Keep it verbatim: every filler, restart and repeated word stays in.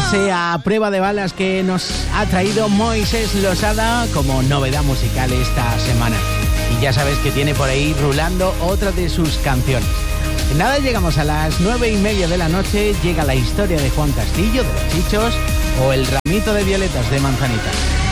ese a prueba de balas que nos ha traído Moisés Losada como novedad musical esta semana. Y ya sabes que tiene por ahí rulando otra de sus canciones. En nada llegamos a las nueve y media de la noche, llega la historia de Juan Castillo, de Los Chichos, o el ramito de violetas de Manzanita.